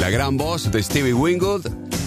la gran voz de Stevie Winwood,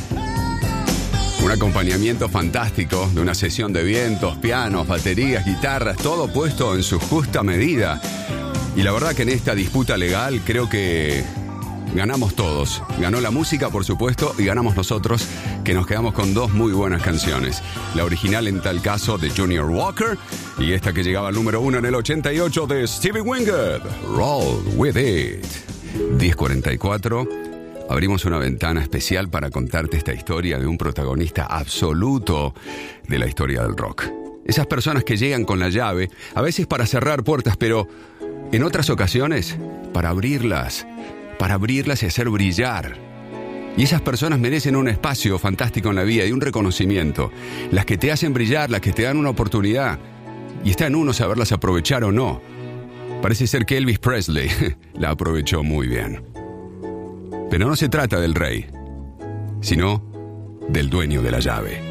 un acompañamiento fantástico de una sesión de vientos, pianos, baterías, guitarras, todo puesto en su justa medida. Y la verdad que en esta disputa legal creo que ganamos todos. Ganó la música, por supuesto, y ganamos nosotros, que nos quedamos con dos muy buenas canciones. La original, en tal caso, de Junior Walker, y esta que llegaba al número 1 en el 88 de Stevie Winwood, Roll With It. 10:44. Abrimos una ventana especial para contarte esta historia de un protagonista absoluto de la historia del rock. Esas personas que llegan con la llave, a veces para cerrar puertas, pero en otras ocasiones para abrirlas y hacer brillar. Y esas personas merecen un espacio fantástico en la vida y un reconocimiento. Las que te hacen brillar, las que te dan una oportunidad. Y está en uno saberlas aprovechar o no. Parece ser que Elvis Presley la aprovechó muy bien. Pero no se trata del rey, sino del dueño de la llave.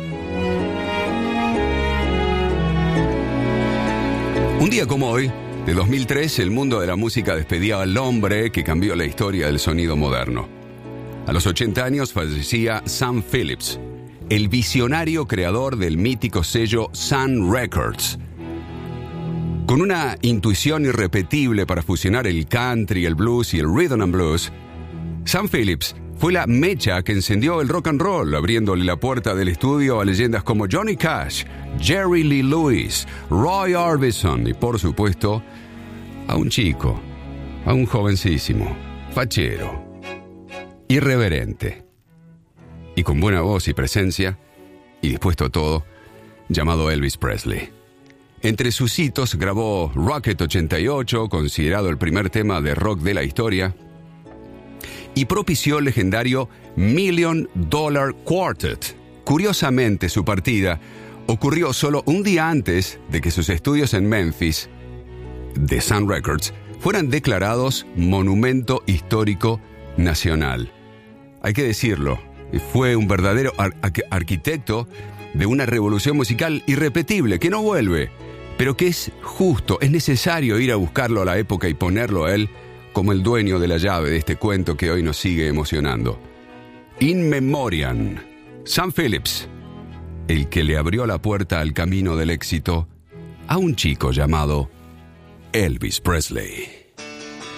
Un día como hoy, de 2003, el mundo de la música despedía al hombre que cambió la historia del sonido moderno. A los 80 años fallecía Sam Phillips, el visionario creador del mítico sello Sun Records. Con una intuición irrepetible para fusionar el country, el blues y el rhythm and blues, Sam Phillips fue la mecha que encendió el rock and roll, abriéndole la puerta del estudio a leyendas como Johnny Cash, Jerry Lee Lewis, Roy Orbison y, por supuesto, a un chico, a un jovencísimo, fachero, irreverente y con buena voz y presencia y dispuesto a todo, llamado Elvis Presley. Entre sus hitos grabó Rocket 88, considerado el primer tema de rock de la historia, y propició el legendario $1 Million Quartet. Curiosamente, su partida ocurrió solo un día antes de que sus estudios en Memphis, de Sun Records, fueran declarados Monumento Histórico Nacional. Hay que decirlo, fue un verdadero arquitecto de una revolución musical irrepetible, que no vuelve, pero que es justo, es necesario ir a buscarlo a la época y ponerlo a él como el dueño de la llave de este cuento que hoy nos sigue emocionando. In Memoriam, Sam Phillips, el que le abrió la puerta al camino del éxito a un chico llamado Elvis Presley.